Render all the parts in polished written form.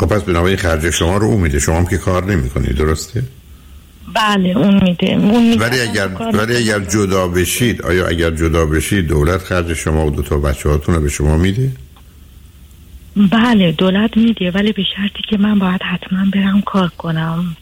خب پس بنابراین خرج شما رو اون میده، شما هم که کار نمی کنی، درسته؟ بله اون میده. ولی اگر جدا بشید، آیا اگر جدا بشید دولت خرج شما و 2 بچه هاتون رو به شما میده؟ بله دولت میده، ولی به شرطی که من باید حتما برم کار کنم.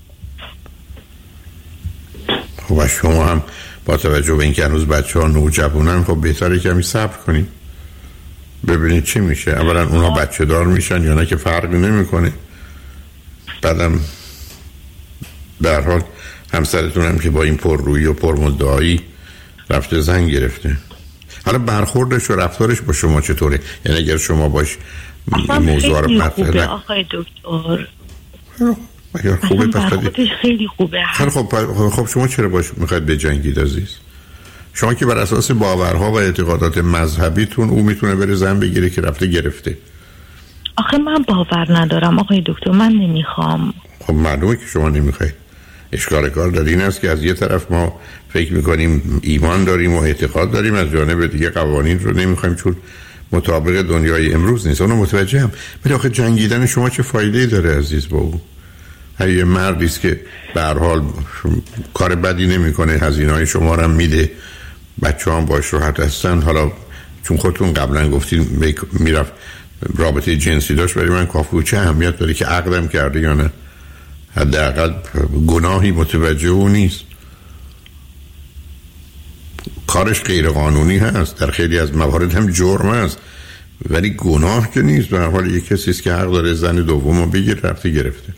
خب شما هم با توجه به اینکه هنوز بچه ها نوجوانن خب بهتره کمی صبر کنید ببینید چی میشه. اولا اونها بچه دار میشن یا نه که فرقی نمیکنه. بعدم به هر حال همسرتون هم که با این پررویی و پرمدعایی رفته زن گرفته. حالا برخوردش و رفتارش با شما چطوره؟ یعنی اگر شما باش موضوع رو مطرح آقای دکتر اگر خوبه برخوردش خیلی خوبه. خب شما چرا باش میخواید بجنگید عزیز؟ شما که بر اساس باورها و اعتقادات مذهبیتون او میتونه بره زن بگیره که رفته گرفته. آخه من باور ندارم آقای دکتر، من نمیخوام. خب معلومه که شما نمیخواید. اشکال کار در این است که از یه طرف ما فکر میکنیم ایمان داریم و اعتقاد داریم، از جانب دیگه قوانین رو نمیخوایم چون مطابق دنیای امروز نیست. اونو متوجهم، ولی آخه جنگیدن شما چه فایده‌ای داره عزیز با او؟ یه مردی است که به هر حال کار بدی نمیکنه، هزینه‌های شما رو هم میده، بچه‌ها هم باش راحت هستن. حالا چون خودتون قبلا گفتین میرفت رابطه جنسی داشت، ولی من کافی چه اهمیت داره که عقدم کرده یا نه؟ حداقل گناهی متوجه او نیست. کارش غیر قانونی هست، در خیلی از موارد هم جرم هست، ولی گناه که نیست. به هر حال یک کسی است که حق داره زن دومو بگیر، رفته گرفته.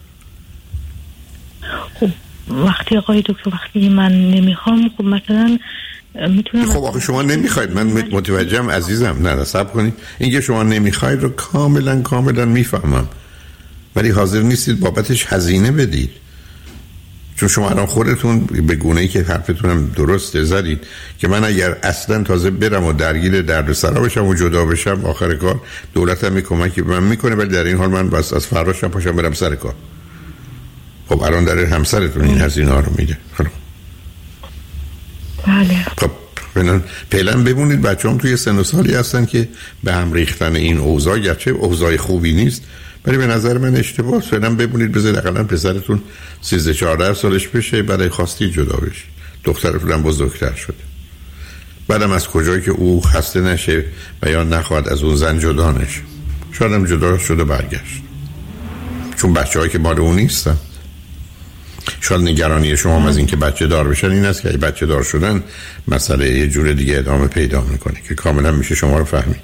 خب وقتی آقای دکتر وقتی من نمیخوام، خب مثلا میتونم. خب آخه شما نمیخواید، من متوجهم عزیزم. نه صبر کنید، اینکه شما نمیخواید رو کاملا میفهمم، ولی حاضر نیستید بابتش هزینه بدید. چون شما الان خودتون به گونه‌ای که حرفتونم درسته زدید که من اگر اصلا تازه برم و درگیر دردسرا بشم و جدا بشم، آخر کار دولت هم کمکی به من میکنه، ولی در این حال من بس از فراشم پاشم برم سر کار. خب الان در همسرتون این هزینه ها رو میده. بله. خب فعلا بمونید. بچه‌ام توی سن و سالی هستن که به هم ریختن این اوضاع، گرچه اوضاع خوبی نیست، ولی به نظر من اشتباه. فعلا بمونید، بذارید حداقل پسرتون 13-14 سالش بشه، بعد خواستی جدا بشه. دخترتون هم بزرگتر شده. بعدم از کجایی که او خسته نشه و یا نخواد از اون زن جدا نشه، شاید هم جدا شده برگشت، چون بچه‌هایی که مال اون نیستن. شاید نگرانی شما از این که بچه دار بشن این است که اگه بچه دار شدن مسئله یه جور دیگه ادامه پیدا میکنه که کاملا میشه شما رو فهمید.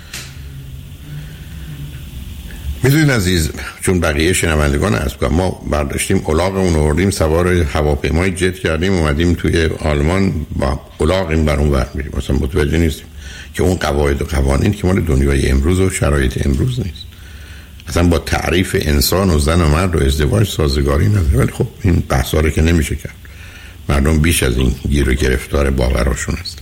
میدونین عزیز، چون بقیه شنوندگان هست، ما برداشتیم الاغمون رو آوردیم سوار هواپیمای جت کردیم اومدیم توی آلمان با الاغیم بر اون ور میریم، مثلا متوجه نیستیم که اون قواعد و قوانین که مال دنیای امروز و شرایط امروز نیست، اصلا با تعریف انسان و زن و مرد و ازدواج سازگاری نداره. ولی خب این بحثا رو که نمیشه کرد، مردم بیش از این گیر و گرفتار باوراشون هستن.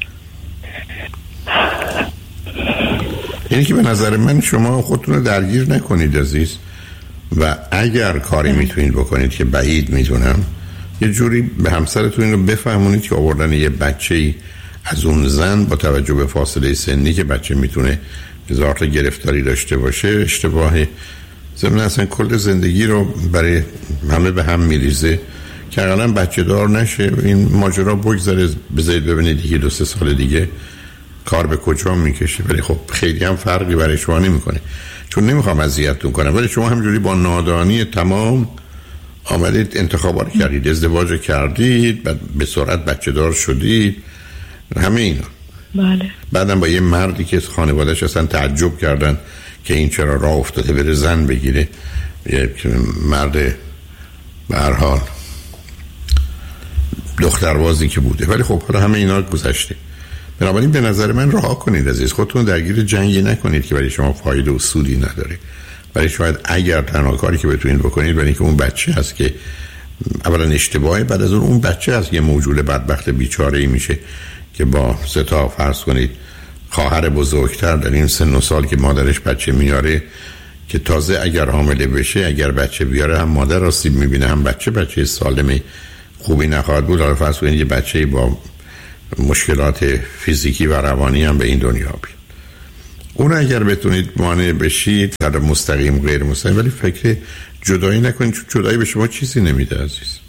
یعنی که به نظر من شما خودتون رو درگیر نکنید عزیز، و اگر کاری میتونید بکنید که بعید میتونم، یه جوری به همسرتون این رو بفهمونید که آوردن یه بچه‌ای از اون زن با توجه به فاصله سنی که بچه میتونه هزار تا گرفتاری داشته باشه اشتباهه. ضمن اصلا کل زندگی رو برای همه به هم میریزه که اقلا بچه دار نشه، این ماجرا بگذاره، بذارید ببینید که 2-3 سال دیگه کار به کجا میکشه. ولی خب خیلی هم فرقی برای شما نمیکنه، چون نمیخوام اذیتتون کنم، ولی شما همجوری با نادانی تمام آمدید انتخابات کردید، ازدواج کردید، بعد به سرعت بچه دار شدید، همه اینا. بله. بعدم با یه مردی که خانواده‌اش اصلا تعجب کردن که این چرا راه افتاده بره زن بگیره، یه مرد به هر حال دختروازی که بوده. ولی خب حالا همه اینا گذشته. بنابراین به نظر من رها کنید عزیز، خودتون درگیر جنگی نکنید که برای شما فایده و سودی نداره. برای شاید اگر تنها کاری که بتونید بکنید برای که اون بچه هست که اولا اشتباهه، بعد از اون بچه هست یه موجود بدبخت بیچاره‌ای میشه که با 3 تا فرض کنید خواهر بزرگتر در این سن و سال که مادرش بچه میاره، که تازه اگر حامله بشه اگر بچه بیاره هم مادر آسیب میبینه هم بچه سالمی خوبی نخواهد بود. حالا فرض کنید یه بچه با مشکلات فیزیکی و روانی هم به این دنیا بیاد. اون اگر بتونید مانع بشید، در مستقیم غیر مستقیم، ولی فکر جدایی نکنید، چون جدایی به شما چیزی نمیده عزیز.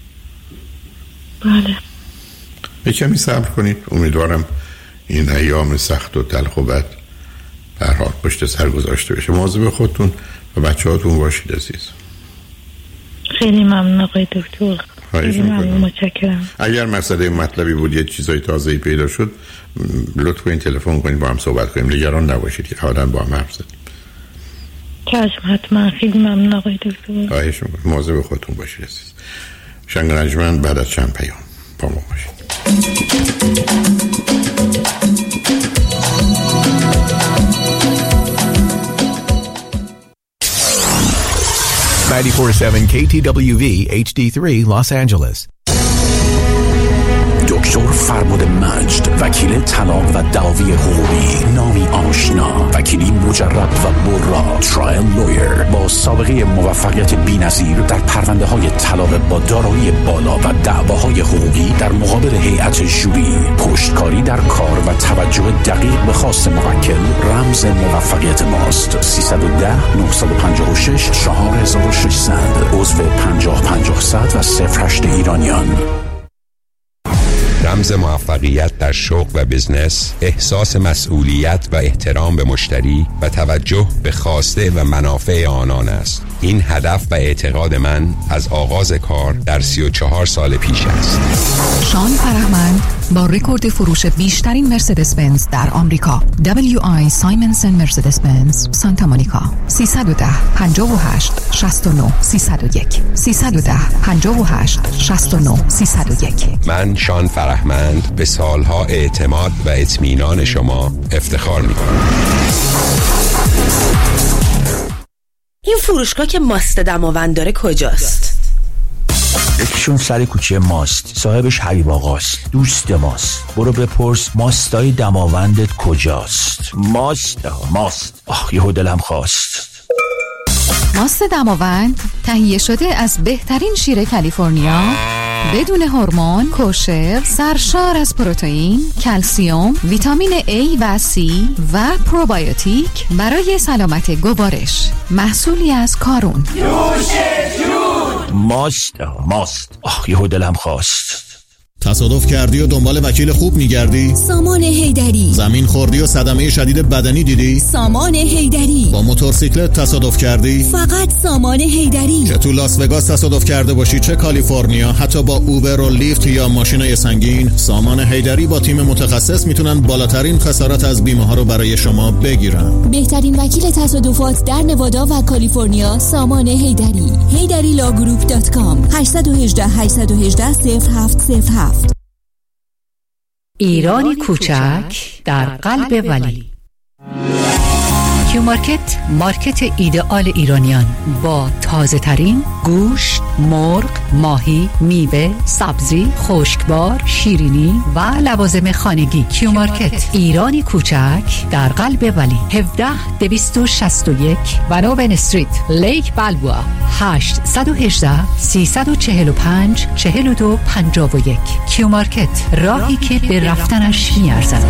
بله. به کمی صبر کنید. امیدوارم این ایام سخت و تلخ و بد به هر حال پشت سر گذاشته بشه. مواظب خودتون و بچه‌هاتون باشید عزیز. خیلی ممنون آقای دکتر. خیلی ممنون، متشکرم. اگر مسئله مطلبی بود، یه چیزای تازه‌ای پیدا شد، لطف کنید تلفن کنید با هم صحبت کنیم. نگران نباشید که حالا با هم حرف زدیم. چشم، حتما. خیلی ممنون آقای دکتر. خواهش می‌کنم. مواظب خودتون باشید عزیز. شنگ رنجمند بعد از چند پیام با ما باشید. 94.7 KTWV HD3 Los Angeles. دکتر فرمود مجد، وکیل طلاق و دعاوی حقوقی، نامی آشنا، وکیلی مجرب و برا، ترایل لویر با سابقه موفقیت بی‌نظیر در پرونده‌های طلاق با دارایی بالا و دعواهای حقوقی در مقابل هیئت ژوری، پشتکاری در کار و توجه دقیق به خواست موکل رمز موفقیت ماست. 310 956 4600 عضو 50-50 و 08 ایرانیان. رمز موفقیت در شغل و بزنس، احساس مسئولیت و احترام به مشتری و توجه به خواسته و منافع آنان است. این هدف و اعتقاد من از آغاز کار در 34 سال پیش است. شان فرهمند با رکورد فروش بیشترین مرسدس بنز در آمریکا، WI سایمنسن مرسدس بنز سانتا مونیکا، 310 58 69 301 310 58 69 301. من شان فرهمند به سالها اعتماد و اطمینان شما افتخار می‌کنم. این فروشگاه که ماست دماوند داره کجاست؟ یکیشون سر کوچه ماست، صاحبش حبیب آقاست، دوست ماست. برو بپرس ماستای دماوندت کجاست. ماست. یهو دلم خواست. ماست دماوند تهیه شده از بهترین شیر کالیفرنیا، بدون هورمون، کوشر، سرشار از پروتئین، کلسیم، ویتامین A و C و پروبیوتیک برای سلامت گوارش. محصولی از کارون. ماست. یهو دلم خواست. تصادف کردی و دنبال وکیل خوب میگردی؟ سامان حیدری. زمین خوردی و صدمه شدید بدنی دیدی؟ سامان حیدری. با موتورسیکلت تصادف کردی؟ فقط سامان حیدری. چه تو لاس وگاس تصادف کرده باشی، چه کالیفرنیا، حتی با اوبر و لیفت یا ماشینای سنگین، سامان حیدری با تیم متخصص میتونن بالاترین خسارت از بیمه ها رو برای شما بگیرن. بهترین وکیل تصادفات در نوادا و کالیفرنیا، سامان حیدری. HeyDariLawGroup.com 818 818 0707. ایرانی کوچک در قلب ولی. کیو مارکت، مارکت ایدئال ایرانیان با تازه ترین گوشت، مرغ، ماهی، میوه، سبزی، خشکبار، شیرینی و لوازم خانگی. کیو مارکت ایرانی کوچک در قلب ولی، 17261 بناوین استریت، لیک بالبوا، 818 345 4251. کیو مارکت، راهی که به رفتنش میارزد.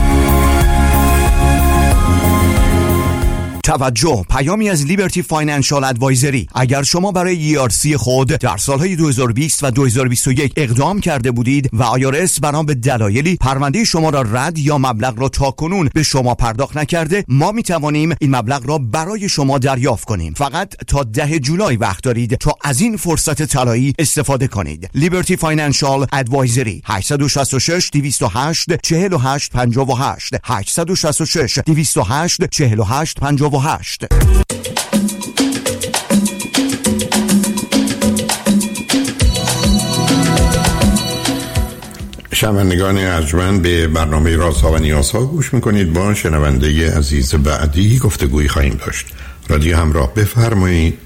توجه، پیامی از لیبرتی فاینانشال ادوایزری. اگر شما برای ERC خود در سالهای 2020 و 2021 اقدام کرده بودید و IRS بنا به دلایلی پرونده شما را رد یا مبلغ را تاکنون به شما پرداخت نکرده، ما می توانیم این مبلغ را برای شما دریافت کنیم. فقط تا 10 جولای وقت دارید تا از این فرصت طلایی استفاده کنید. لیبرتی فاینانشال ادوایزری، 866 208 48 58 866 208 48 58. شنوندگان ارجمند، به برنامه رازها و نیازها گوش میکنید. با شنونده عزیز بعدی گفتگویی خواهیم داشت. رادیو همراه، بفرمایید.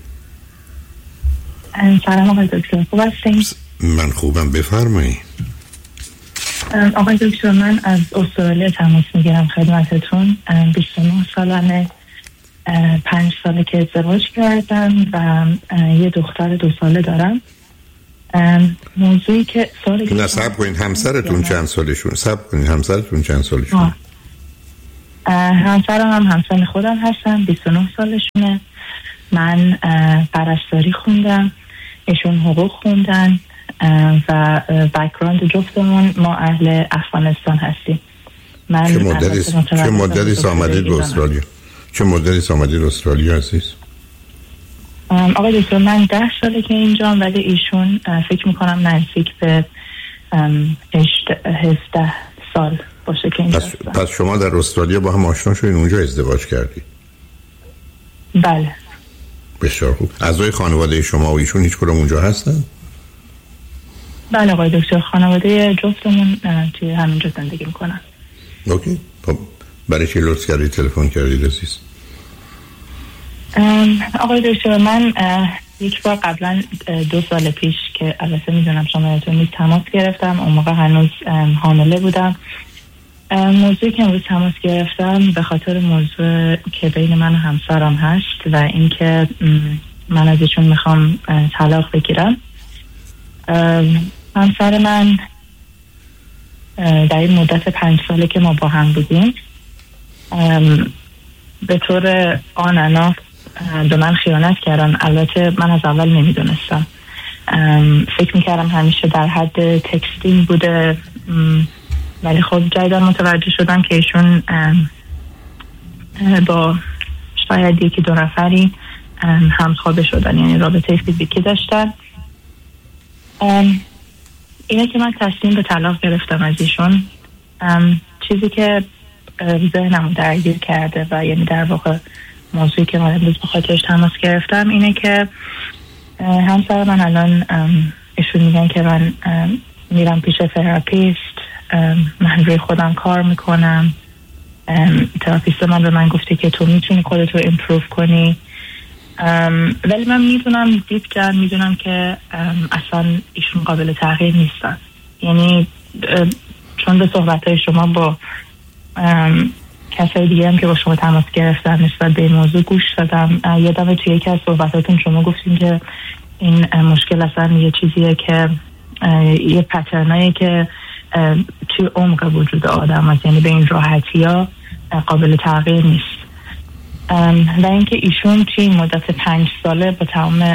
سلام آقای دکتر، خوب هستین؟ من خوبم، بفرمایید. آقای دکتر، من از استرالیا تماس میگیرم خدمتتون. 29 سالمه، 5 ساله که ازدواج کردم و یه دختر 2 ساله دارم. موضوعی که صبر کنین، همسرتون چند سالشون؟ صبر کنین، همسرتون چند سالشون؟ همسرم هم همسن خودم هستن، 29 سالشونه. من پرستاری خوندم، ایشون حقوق خوندن و بک‌گراند جفتمون ما اهل افغانستان هستیم. من چه مدتی آمدید به استرالیا؟ چه مدتی آمدید استرالیا عزیز؟ آقای دکتر من 10 ساله که اینجام، ولی ایشون فکر میکنم نزدیک به 18 سال باشه که اینجا. پس شما در استرالیا با هم آشنا شدین، اونجا ازدواج کردید؟ بله. بسیار خوب. اعضای خانواده شما و ایشون هیچ کدوم اونجا هستن؟ بله آقای دکتر، خانواده جفتمون توی همینجا زندگی میکنن. اوکی. خب برای چی لطف کردید تلفن کردید عزیز؟ آقای دکتر من یک بار قبلا 2 سال پیش که البته میدونم شما یادتون نیست تماس گرفتم، اون موقع هنوز حامله بودم. موضوعی که امروز تماس گرفتم به خاطر موضوع که بین من و همسرم هست و اینکه من از ایشون میخوام طلاق بگیرم. همسر من در این مدت 5 ساله که ما با هم بودیم به طور آناناف به من خیانت کردن. البته من از اول نمیدونستم، فکر میکردم همیشه در حد تکستینگ بوده، ولی خب جدیدن متوجه شدم که ایشون با شاید 1-2 نفری همخوابه شدن، یعنی رابطه فیزیکی داشتن. اینه که من تصمیم به طلاق گرفتم از ایشون. چیزی که ذهنمو درگیر کرده و یعنی در واقع موضوعی که من امروز به خاطرش تماس گرفتم اینه که همسر من الان ایشون میگن که من میرم پیش تراپیست، من روی خودم کار میکنم. تراپیست من به من گفته که تو میتونی خودتو امپروو کنی، ولی من میدونم دیپ جان میدونم که اصلا ایشون قابل تغییر نیستن. یعنی چون به صحبتهای شما با کسای دیگه هم که با شما تماس گرفتن نسبت به این موضوع گوش دادم، یادم توی یکی از صحبتاتون شما گفتین که این مشکل اصلا یه چیزیه که یه پترنایی که توی عمق وجود آدم هست، یعنی به این راحتی ها قابل تغییر نیست. و اینکه ایشون توی این مدت 5 ساله با تمام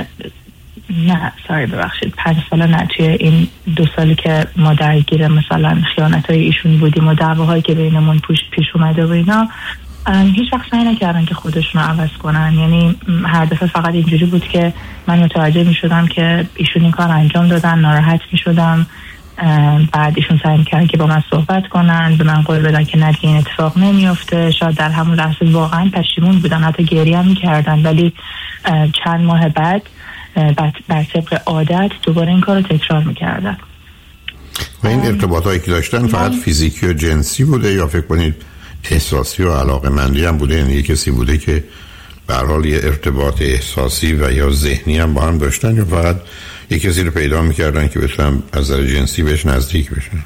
5 ساله نه، توی این 2 سالی که ما درگیر مثلا خیانت‌های ایشون بودیم و دعواهایی که بینمون پیش اومده و اینا، هیچ وقت سعی نکردن که خودشون رو عوض کنن. یعنی هر دفعه فقط اینجوری بود که من متوجه می شدم که ایشون این کار انجام دادن، ناراحت می شدم. بعد ایشون سعی می‌کردن که با من صحبت کنن، به من قول بدن که نه این اتفاق نمیفته. شاید در همون لحظه واقعا پشیمون بودن، حتی گریه هم می‌کردن، ولی چند ماه بعد بر طبق عادت دوباره این کار رو تکرار می‌کردن. و این ارتباطایی که داشتن فقط فیزیکی و جنسی بوده یا فکر کنید احساسی و علاقه‌مندی هم بوده؟ یعنی کسی بوده که به هر حال یه ارتباط احساسی و یا ذهنی هم با هم داشتن، یا فقط یک کسی رو پیدا میکردن که بتونن از نظر جنسی بهش نزدیک بشن؟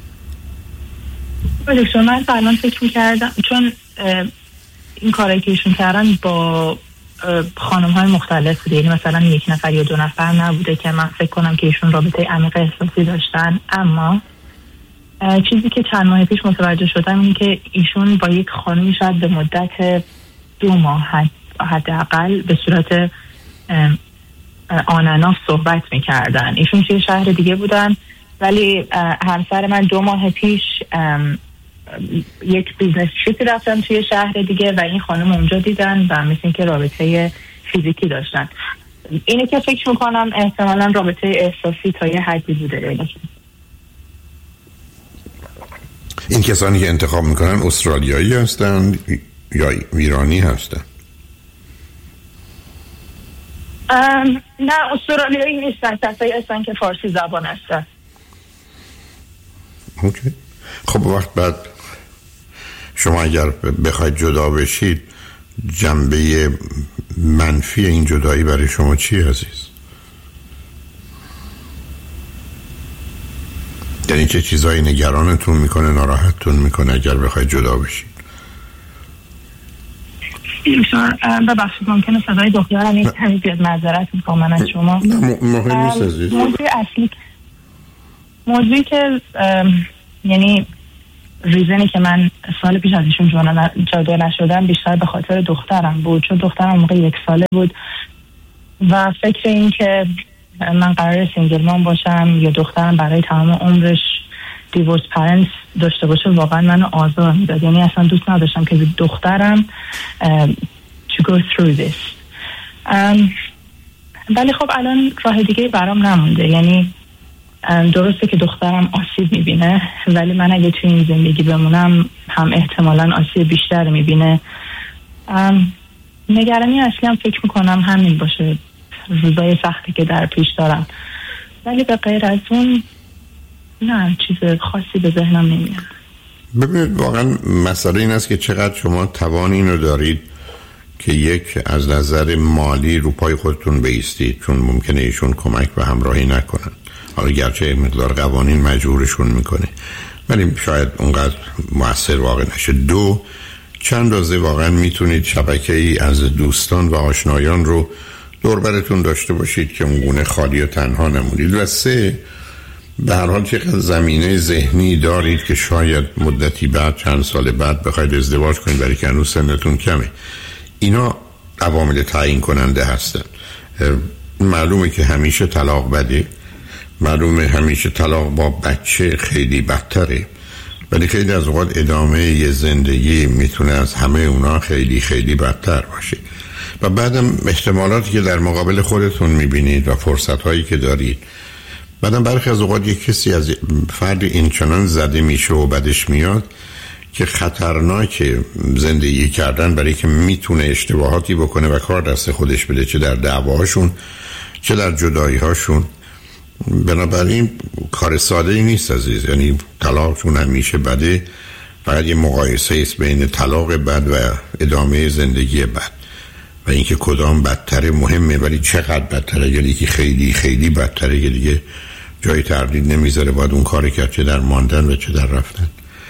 دکتر من فعلا فکر میکردم چون این کارایی که ایشون کردن با خانم های مختلف بوده، یعنی مثلا 1 نفر یا 2 نفر نبوده که من فکر کنم که ایشون رابطه عمیق احساسی داشتن. اما چیزی که چند ماه پیش متوجه شدم اینه که ایشون با یک خانمی شاید به مدت 2 ماه حداقل به صورت آناناف صحبت میکردن. ایشون توی شهر دیگه بودن، ولی همسر من 2 ماه پیش یک بیزنس تریپی رفتن توی شهر دیگه و این خانم اونجا دیدن و مثل این که رابطه فیزیکی داشتن. اینه که فکر میکنم احتمالا رابطه احساسی تا یه حدی بوده. این کسانی که انتخاب میکنن استرالیایی هستن یا ایرانی هستن؟ نه استرالیایی نیستن، کسایی هستن که فارسی زبان هستن. اوکی. خب وقت بعد شما اگر بخواید جدا بشید جنبه منفی این جدایی برای شما چی عزیز؟ یعنی چه چیزایی نگرانتون میکنه، ناراحتتون میکنه اگر بخواید جدا بشید؟ ببخشید ممکنه صدای دخترم یک کمی بیاد، معذرت میکنم من از شما. مهم نیست عزیز. موضوعی که یعنی ریزنی که من سال پیش از ایشون جدا نشدم بیشتر به خاطر دخترم بود، چون دخترم موقع 1 ساله بود و فکر این که من قرار سینگل مام باشم یا دخترم برای تمام عمرش دیورس پرنت داشته باشه واقعا منو آزار میداد. یعنی اصلا دوست نداشتم که دخترم to go through this. ولی خب الان راه دیگه برام نمونده. یعنی درسته که دخترم آسیب میبینه ولی من اگه توی این زندگی بمونم هم احتمالاً آسیب بیشتر میبینه. نگرانی اصلی هم فکر میکنم همین باشه، روزای سختی که در پیش دارم. ولی به غیر از اون نه چیز خاصی به ذهنم نمیاد. ببینید واقعا مسئله این است که چقدر شما توان اینو دارید که یک از نظر مالی رو پای خودتون بایستید، چون ممکنه ایشون کمک و همراهی نکنن. حالا گرچه مقدار قوانین مجبورشون میکنه ولی شاید اونقدر مؤثر واقع نشه. 2 چند روزه واقعا میتونید شبکه‌ای از دوستان و آشنایان رو دور برتون داشته باشید که اونگونه خالی و تنها نمونید. و 3 به هر حال چقدر زمینه ذهنی دارید که شاید مدتی بعد چند سال بعد بخواید ازدواج کنید برای که هنوز سنتون کمه. اینا عوامل تعیین کننده هستن. معلومه که همیشه طلاق بده، معلومه همیشه طلاق با بچه خیلی بدتره، ولی خیلی از اوقات ادامه یه زندگی میتونه از همه اونا خیلی خیلی بدتر باشه. و بعدم احتمالاتی که در مقابل خودتون میبینید و فرصتهایی که دارید، بعدم برخی از اوقات یک کسی از فرد اینچنان زده میشه و بدش میاد که خطرناک زندگی کردن برای که میتونه اشتباهاتی بکنه و کار دست خودش بده، چه در دعواهاشون چه در جدایی‌هاشون. بنابراین کار ساده ای نیست عزیز. یعنی طلاقشون همیشه بده، فقط یه مقایسه است بین طلاق بد و ادامه زندگی بد و اینکه کدام بدتره مهمه، ولی چقدر بدتره. یعنی که خیلی خیلی بدتره که دیگه جای تردید نمیذاره باید اون کار کرد، چه در ماندن و چه در رفتن.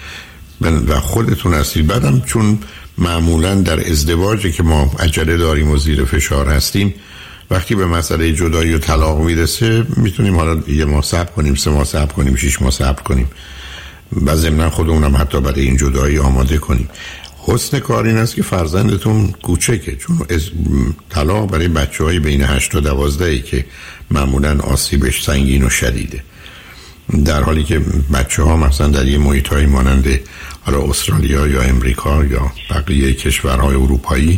و خودتون هستید. بعدم چون معمولا در ازدواجی که ما عجله داریم و زیر فشار هستیم، وقتی به مسئله جدایی و طلاق میرسه میتونیم حالا 1 ماه صبر کنیم، 3 ماه صبر کنیم، 6 ماه صبر کنیم و ضمن خودمونم حتی برای این جدایی آماده کنیم. حسن کار این است که فرزندتون کوچکه، چون طلاق برای بچه‌های بین 8 تا 12 که معمولا آسیبش سنگین و شدیده، در حالی که بچه‌ها مثلا در یه محیط‌های مانند حالا استرالیا یا امریکا یا بقیه کشورهای اروپایی،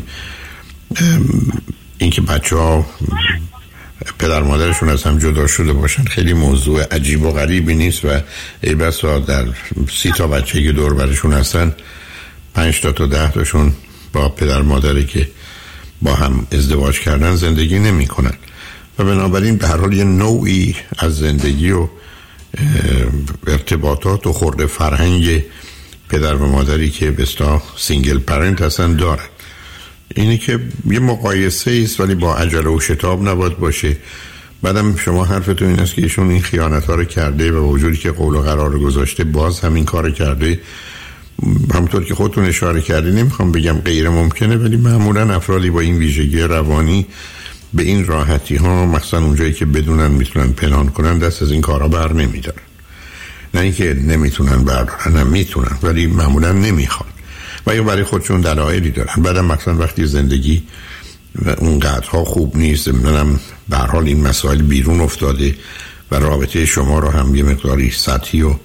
اینکه بچه‌ها پدر مادرشون از هم جدا شده باشن خیلی موضوع عجیب و غریبی نیست و ای بسا در 30 تا بچه که دور برشون هستن 5 تا 10 تاشون با پدر مادری که با هم ازدواج کردن زندگی نمی کنن و بنابراین به هر حال یه نوعی از زندگی و ارتباطات و خورده فرهنگ پدر و مادری که به اصطلاح سینگل پرنت هستن دارن. اینه که یه مقایسه است ولی با عجله و شتاب نباید باشه. بعدم شما حرفتون این است که ایشون این خیانت ها رو کرده و وجودی که قول و قرار رو گذاشته باز همین کار کرده. همونطور که خودتون اشاره کردی نمیخوام بگم غیر ممکنه، ولی معمولا افرادی با این ویژگی روانی به این راحتی ها مثلا اونجایی که بدونن میتونن پنهان کنن دست از این کارا بر نمیدارن. نه اینکه نمیتونن بردارن، هم میتونن ولی معمولا نمیخوان و یا برای خودشون دلایلی دارن. بعدم مثلا وقتی زندگی اونقدرها خوب نیست، منم به هر حال این مسائل بیرون افتاده و رابطه شما رو هم یه مقداری سطحی و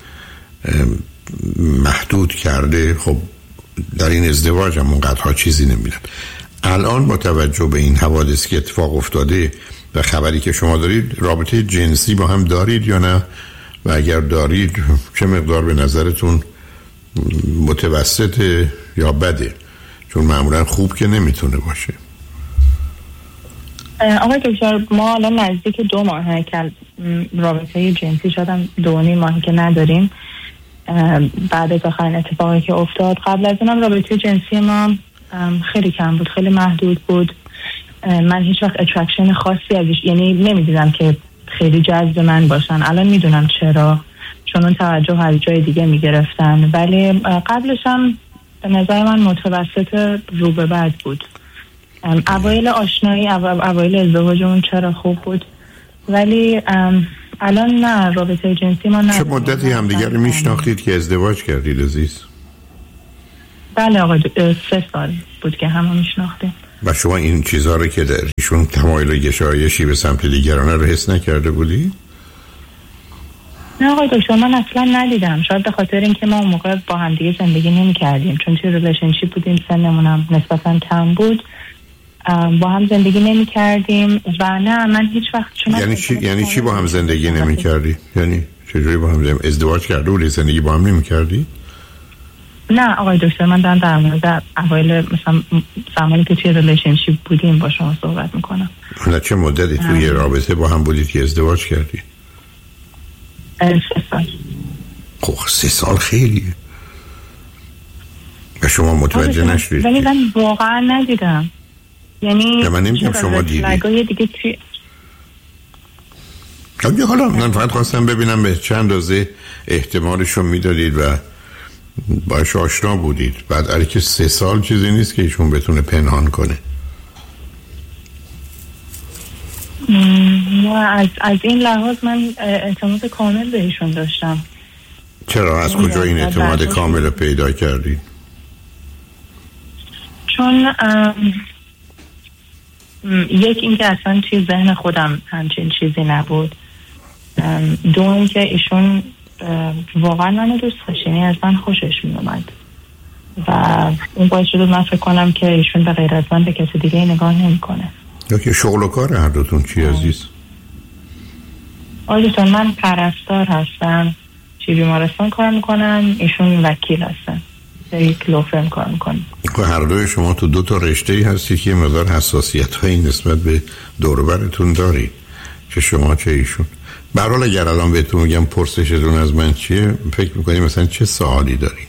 محدود کرده، خب در این ازدواج هم اونقدرها چیزی نمیدن. الان با توجه به این حوادث که اتفاق افتاده و خبری که شما دارید، رابطه جنسی با هم دارید یا نه؟ و اگر دارید چه مقدار به نظرتون متوسط یا بده؟ چون معمولا خوب که نمیتونه باشه. آقای دکتر ما الان نزدیک 2 ماهه که رابطه جنسی شدم، 2.5 ماهی که نداریم بعد از آخرین اتفاقی که افتاد. قبل از اونم رابطه جنسی ما خیلی کم بود، خیلی محدود بود. من هیچ وقت اترکشن خاصی ازش یعنی نمیدیدم که خیلی جذب من باشن. الان میدونم چرا، چون اون توجه هر جای دیگه میگرفتن، ولی قبلش هم به نظر من متوسط رو به بعد بود. اوایل آشنایی اوایل ازدواجمون چرا خوب بود، ولی الان نه، رابطه جنسی ما نه. چه مدتی همدیگر رو میشناختید که ازدواج کردید عزیز؟ بله آقا 3 سال بود که همو میشناختیم. و شما این چیزها رو که در ایشون تمایل و گشایشی به سمت دیگرانه رو حس نکرده بودی؟ نه آقای دکتر، من اصلا ندیدم. شاید به خاطر اینکه ما اون موقع با هم دیگه زندگی نمی کردیم، چون توی ریلیشنشیپ بودیم، سنمون هم نسبتا کم بود، با هم زندگی نمی کردیم. و نه من هیچ وقت یعنی چی با هم زندگی نمی کردی؟ یعنی چجوری با هم ازدواج کرده ولی زندگی با هم نمی کردی؟ نه آقای دکتر، من دارم در مورد اوایل مثلا زمانی که توی ریلیشنشیپ بودیم با شما صحبت میکنم. نه چه مدتی توی رابطه با هم بودید که ازدواج کردی؟ 3 سال. خب 3 سال خیلیه. و شما متوجه نشدید؟ ولی من واقعا ندیدم. یعنی من نمیدونم شما دیدید. حالا من فقط خواستم ببینم به چند اندازه احتمالشو میدادید و باش آشنا بودید. بعد اگه که 3 سال چیزی نیست که ایشون بتونه پنهان کنه. از این لحاظ من اعتماد کامل به ایشون داشتم. چرا؟ از کجا این اعتماد کامل رو پیدا کردید؟ چون یک اینکه اصلا توی ذهن خودم همچین چیزی نبود. 2 اینکه ایشون واقعا منو دوست داشت، یعنی از من خوشش می اومد و اون باعث شد من فکر کنم که ایشون به غیر از من به کسی دیگه نگاه نمی کنه. یا که شغل و کار هر دوتون چی عزیز؟ آقای دکتر، من پرستار هستم، توی بیمارستان کار میکنم، ایشون وکیل هستن، در یک لو فرم کار میکنم. هر دوی شما تو 2 تا رشته‌ای هستید که مقدار حساسیت‌هایی نسبت به دور و برتون دارید، چه شما چه ایشون. به هر حال اگر الان بهتون میگم پرسشتون از من چیه، فکر میکنید مثلا چه سوالی داری؟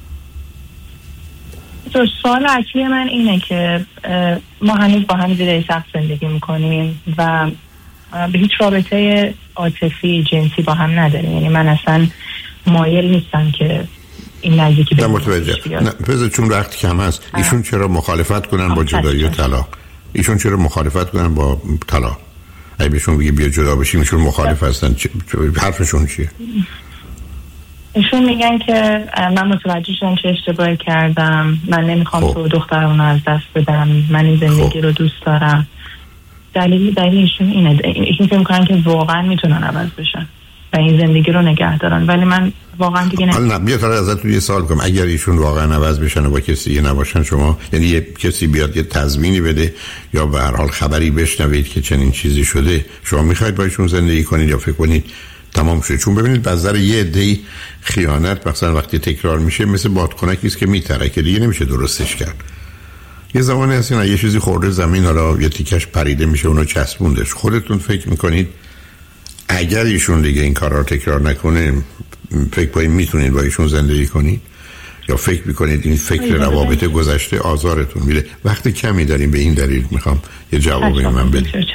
سوال اصلی من اینه که ما هنوز با هم زیر سقف زندگی میکنیم و به هیچ رابطه عاطفی جنسی با هم نداریم. یعنی من اصلا مایل نیستم که این نزدیکی به نه بذار چون وقت کم هست. ایشون چرا مخالفت کنن با جدایی و طلاق؟ ایشون چرا مخالفت کنن با طلاق؟ اگه بهشون بگی بیا جدا بشیم ایشون مخالف هستن، حرفشون چیه؟ ایشون میگن که من متوجه شدم چه اشتباهی کردم، من نمیخوام تو دخترمونو از دست بدم، من این زندگی رو دوست دارم. دلیل ایشون اینه. ایشون فکر میکنن که واقعا میتونن عوض بشن و این زندگی رو نگه دارن، ولی من واقعا دیگه نه. بیا تا ازتون یه سوال کنم، اگر ایشون واقعا عوض بشن و با کسی دیگه نباشن، شما یعنی یه کسی بیاد یه تضمینی بده یا به هر حال خبری بشنوید که چنین چیزی شده، شما میخواید با ایشون زندگی کنید یا فکر کنید تمام شده؟ چون ببینید بازار یه عده‌ای خیانت مثلا وقتی تکرار میشه مثل بادکنکی است که میترکه، دیگه نمیشه درستش کرد. یه زمانی هست یه چیزی خورده زمین، حالا یه تیکش پریده میشه اونو چسبوندش. خودتون فکر میکنید اگر ایشون دیگه این کارا رو تکرار نکنه فکر کنید میتونید با ایشون زندگی کنید، یا فکر میکنید این فکر روابط گذشته آزارتون میده؟ وقت کمی داریم، به این دلیل میخوام یه جوابی من بدید.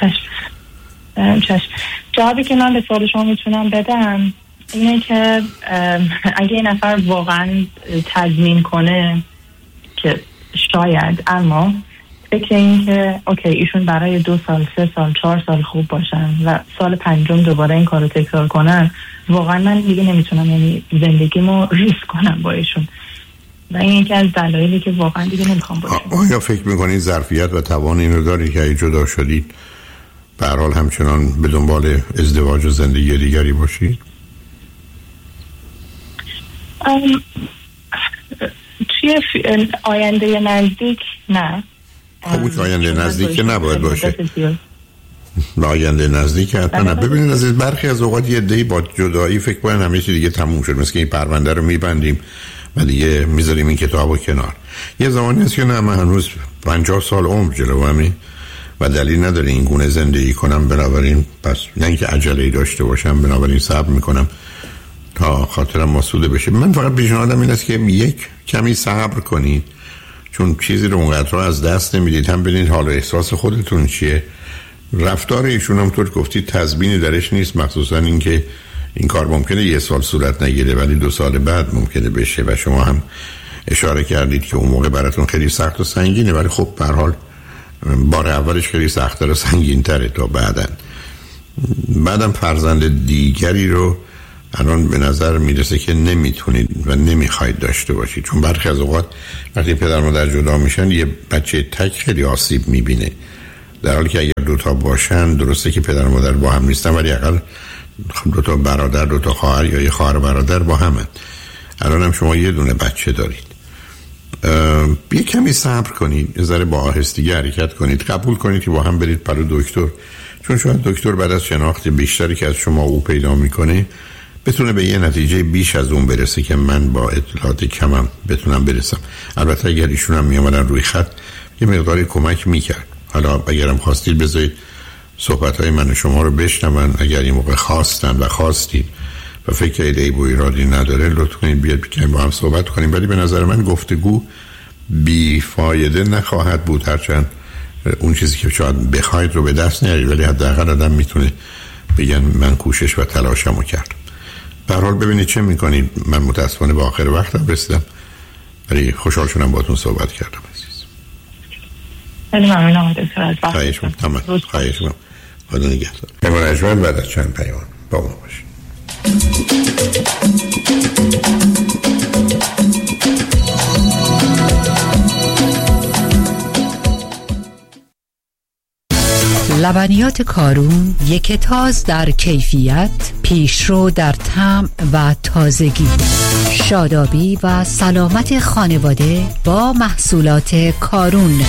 جوابی که من به سوال شما میتونم بدم اینه که اگه این نفر واقعا تضمین کنه که شاید، اما فکر این که اوکی ایشون برای 2 سال 3 سال 4 سال خوب باشن و سال 5 دوباره این کارو تکرار کنن، واقعا من دیگه نمیتونم یعنی زندگیمو ریسک کنم با ایشون و این یکی از دلایلی که واقعا دیگه نمیخوام باشم. آیا فکر میکنید ظرفیت و توان اینو داری که جدا شدید به هر حال همچنان به دنبال ازدواج و زندگی دیگری باشید؟ توی آینده نزدیک نه. خب آینده نزدیک که نباید باشه. آینده نزدیک حتما نه. ببینید عزیز، برخی از اوقات یه عده‌ای با جدایی فکر کنن همه چیز دیگه تموم شد، مثل که این پرونده رو میبندیم و دیگه میذاریم این کتابو کنار. یه زمانی هست که نه، من هنوز 50 سال عمر جلومه و دلیل نداره این گونه زندگی کنم، بنابراین پس نه اینکه عجله‌ای داشته باشم، بنابراین صبر میکنم تا خاطرم مسئول بشه. من فقط پیشنهادم این است که یک کمی صبر کنید، چون چیزی رو اونقدر از دست نمیدید. هم ببینید حال و احساس خودتون چیه. رفتار ایشون هم طور گفتید تضمینی درش نیست، مخصوصا اینکه این کار ممکنه 1 سال صورت نگیره ولی 2 سال بعد ممکنه بشه و شما هم اشاره کردید که اون موقع براتون خیلی سخت و سنگینه، ولی خب به هر حال بار اولش خیلی سخت‌تر و سنگین‌تره تا بعداً. بعدم فرزند دیگری رو الان به نظر میرسه که نمیتونید و نمیخواید داشته باشید، چون برخی از اوقات وقتی پدر مادر جدا میشن یه بچه تک خیلی آسیب میبینه، در حالی که اگر دوتا باشن درسته که پدر مادر با هم نیستن ولی اقل دوتا برادر، دوتا خواهر یا یه خواهر برادر با همه. الان هم شما یه دونه بچه دارید، یه کمی صبر کنید، یه ذره با آهستگی حرکت کنید، قبول کنید که با هم برید پلو دکتر، چون شاید دکتر بعد از شناخت بیشتری که از شما او پیدا میکنه بتونه به یه نتیجه بیش از اون برسه که من با اطلاعات کمم بتونم برسم. البته اگر ایشون هم میامدن روی خط یه مقداری کمک میکرد. حالا اگرم خواستید بذارید صحبتهای من و شما رو بشنون، اگر این موقع خواستن و خواستید و فکر ایده و ایرادی نداره لطف کنید بیاد بکنیم با هم صحبت کنیم، ولی به نظر من گفتگو بیفایده نخواهد بود، هرچند اون چیزی که شاید بخواید رو به دست نیارید، ولی حداقل آدم میتونه بگن من کوشش و تلاشمو کردم. به هر حال ببینید چه میکنید. من متاسفانه به آخر وقتم رسیدم ولی خوشحال شدم باهاتون صحبت کردم عزیز. خیلی ممنونم دکتر از وقت. خواهش می‌کنم. خواهش می‌کنم. خدا نگهدار. بمونید بعد از چند پیام با ما باشید. لبنیات کارون، یک تاز در کیفیت، پیشرو در طعم و تازگی. شادابی و سلامت خانواده با محصولات کارون.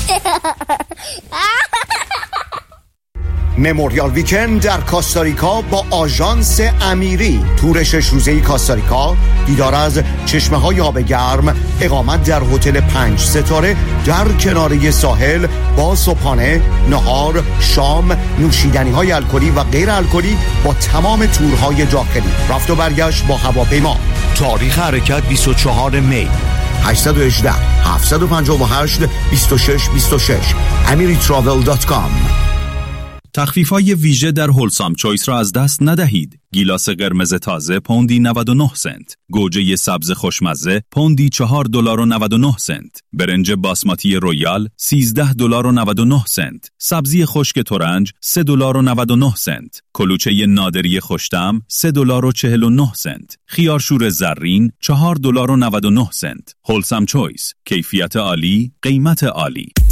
مموریال ویکند در کاستاریکا با آژانس امیری، تور 6 روزه‌ای کاستاریکا، دیدار از چشمه‌های آب گرم، اقامت در هتل 5 ستاره در کناره ساحل با صبحانه، نهار، شام، نوشیدنی‌های الکلی و غیر الکلی با تمام تورهای داخلی، رفت و برگشت با هواپیما. تاریخ حرکت 24 می. 818 758 2626 amiritravel.com. تخفیف‌های ویژه در هولسام چویس را از دست ندهید. گیلاس قرمز تازه پوندی 99 سنت، گوجه سبز خوشمزه پوندی $4.99، برنج باسماتی رویال $13.99، سبزی خشک ترنج $3.99، کلوچه نادری خوش‌طعم $3.49، خیارشور زرین $4.99. هولسام چویس، کیفیت عالی، قیمت عالی.